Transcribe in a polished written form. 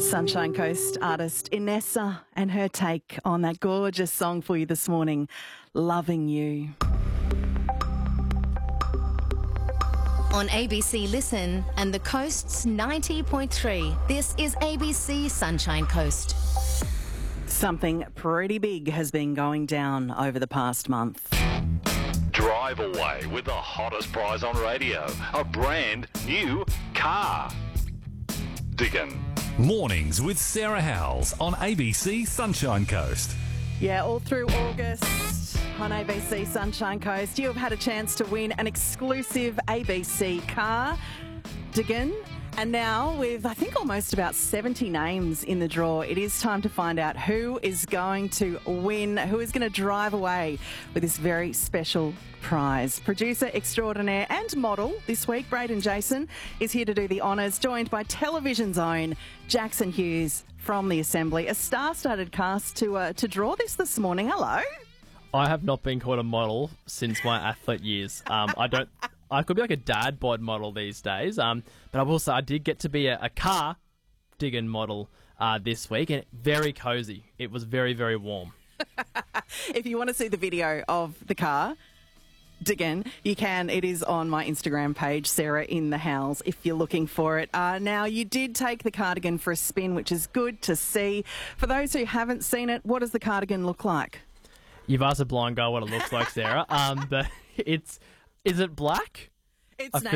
Sunshine Coast artist Inessa and her take on that gorgeous song for you this morning, Loving You. On ABC Listen and the Coast's 90.3, this is ABC Sunshine Coast. Something pretty big has been going down over the past month. Drive away with the hottest prize on radio, a brand new car. Diggin'. Mornings with Sarah Howells on ABC Sunshine Coast. Yeah, all through August on ABC Sunshine Coast, you have had a chance to win an exclusive ABC car. Diggin'. And now, with I think almost about 70 names in the draw, it is time to find out who is going to win, who is going to drive away with this very special prize. Producer extraordinaire and model this week, Braden Jason, is here to do the honours, joined by television's own Jackson Hughes from the Assembly. A star-studded cast to draw this morning. Hello. I have not been called a model since my athlete years. I could be like a dad bod model these days, but I will say I did get to be a car digging model this week, and very cosy. It was very, very warm. If you want to see the video of the car digging, you can. It is on my Instagram page, Sarah in the Howells, if you're looking for it. Now, you did take the cardigan for a spin, which is good to see. For those who haven't seen it, what does the cardigan look like? You've asked a blind girl what it looks like, Sarah. But is it black? It's